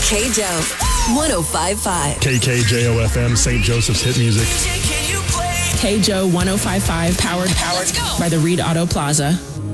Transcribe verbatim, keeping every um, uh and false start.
K J O one oh five point five. K K J O F M, Saint Joseph's hit music. K J O one oh five point five, powered, powered by the Reed Auto Plaza.